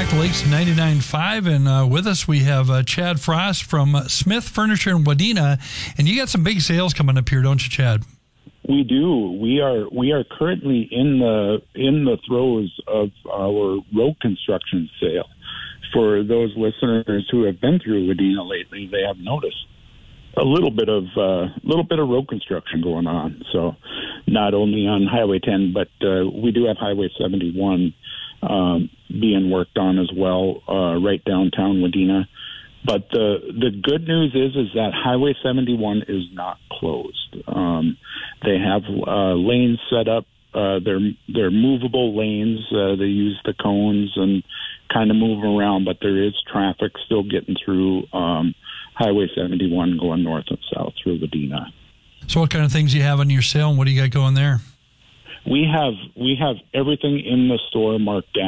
back to Lakes 99.5, and with us we have Chad Frost from Smith Furniture in Wadena, and you got some big sales coming up here, don't you, Chad? We do. We are currently in the throes of our road construction sale. For those listeners who have been through Wadena lately, they have noticed a little bit of road construction going on. So, not only on Highway 10, but we do have Highway 71 being worked on as well, right downtown Wadena. But the good news is that Highway 71 is not closed. They have lanes set up. They're movable lanes. They use the cones and kind of move around, but there is traffic still getting through Highway 71 going north and south through Wadena. So what kind of things do you have on your sale, and what do you got going there? We have everything in the store marked down.